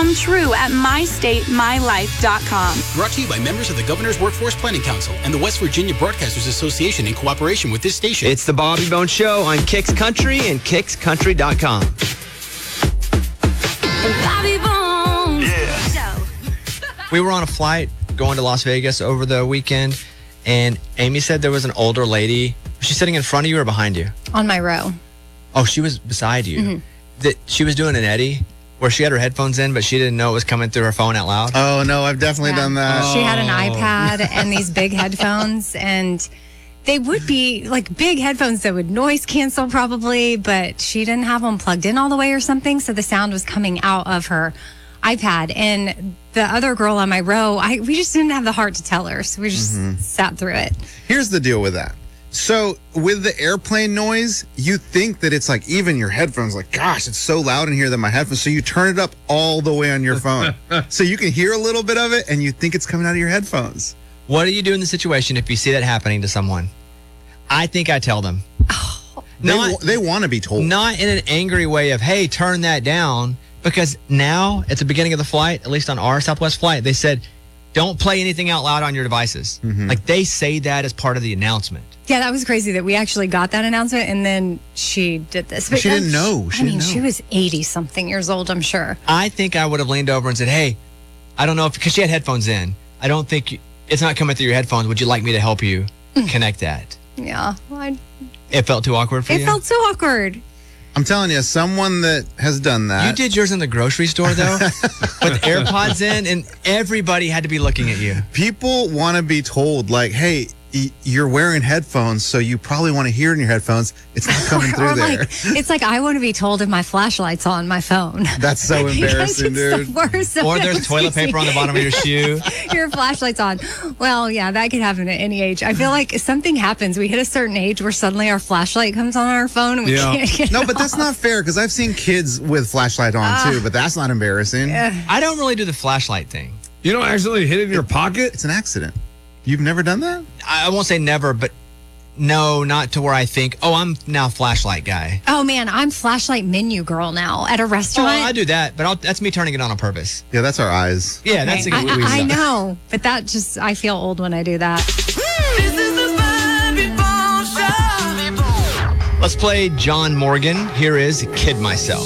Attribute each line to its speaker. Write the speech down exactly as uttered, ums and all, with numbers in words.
Speaker 1: come true at my state my life dot com.
Speaker 2: Brought to you by members of the Governor's Workforce Planning Council and the West Virginia Broadcasters Association in cooperation with this station.
Speaker 3: It's the Bobby Bones Show on Kicks Country and kicks country dot com.
Speaker 1: Bobby Bones.
Speaker 3: Yeah. We were on a flight going to Las Vegas over the weekend, and Amy said there was an older lady. Was she sitting in front of you or behind you?
Speaker 4: On my row.
Speaker 3: Oh, she was beside you.
Speaker 4: Mm-hmm.
Speaker 3: That she was doing an Eddie where she had her headphones in, but she didn't know it was coming through her phone out loud.
Speaker 5: Oh, no, I've definitely
Speaker 4: Yeah.
Speaker 5: done that.
Speaker 4: She had an iPad and these big headphones, and they would be like big headphones that would noise cancel probably, but she didn't have them plugged in all the way or something, so the sound was coming out of her iPad. And the other girl on my row, I we just didn't have the heart to tell her, so we just
Speaker 5: Mhm.
Speaker 4: sat through it.
Speaker 5: Here's the deal with that. So with the airplane noise, you think that it's like even your headphones, like, gosh, it's so loud in here that my headphones, so you turn it up all the way on your phone. So you can hear a little bit of it and you think it's coming out of your headphones.
Speaker 3: What do you do in the situation if you see that happening to someone? I think I tell them.
Speaker 5: They,
Speaker 3: Not-
Speaker 5: they want to be told.
Speaker 3: Not in an angry way of, hey, turn that down. Because now, at the beginning of the flight, at least on our Southwest flight, they said, don't play anything out loud on your devices.
Speaker 5: Mhm.
Speaker 3: Like, they say that as part of the announcement.
Speaker 4: Yeah, that was crazy that we actually got that announcement, and then she did this.
Speaker 5: She didn't know. She
Speaker 4: I mean,
Speaker 5: didn't know.
Speaker 4: she was eighty-something years old, I'm sure.
Speaker 3: I think I would have leaned over and said, hey, I don't know if, because she had headphones in, I don't think, you, it's not coming through your headphones. Would you like me to help you connect that?
Speaker 4: Yeah, I,
Speaker 3: It felt too awkward for
Speaker 4: it
Speaker 3: you?
Speaker 4: felt so awkward.
Speaker 5: I'm telling you, someone that has done that.
Speaker 3: You did yours in the grocery store, though, with AirPods in, and everybody had to be looking at you.
Speaker 5: People want to be told, like, hey, y- you're wearing headphones, so you probably want to hear it in your headphones. It's not coming
Speaker 4: Or,
Speaker 5: through
Speaker 4: or
Speaker 5: there.
Speaker 4: like, it's like I want to be told if my flashlight's on my phone.
Speaker 5: That's so
Speaker 4: Because
Speaker 5: embarrassing,
Speaker 4: it's
Speaker 5: dude.
Speaker 4: the worst.
Speaker 3: Or there's toilet paper on the bottom of your shoe.
Speaker 4: Your flashlight's on. Well, yeah, that could happen at any age. I feel like something happens. We hit a certain age where suddenly our flashlight comes on our phone and we
Speaker 5: Yeah.
Speaker 4: can't get
Speaker 5: No,
Speaker 4: it
Speaker 5: but that's
Speaker 4: off.
Speaker 5: not fair because I've seen kids with flashlight on too, but that's not embarrassing.
Speaker 3: I don't really do the flashlight thing.
Speaker 6: You don't accidentally hit it in your pocket?
Speaker 5: It's an accident. You've never done that?
Speaker 3: I I won't say never, but no, not to where I think, oh, I'm now flashlight guy.
Speaker 4: Oh man, I'm flashlight menu girl now at a
Speaker 3: Oh,
Speaker 4: restaurant.
Speaker 3: I do that, but I'll, that's me turning it on on purpose.
Speaker 5: Yeah, that's our eyes.
Speaker 3: Yeah, that's
Speaker 4: I,
Speaker 3: exactly
Speaker 4: I, I know, but that just I feel old when I do that.
Speaker 3: Let's play John Morgan. Here is Kid Myself.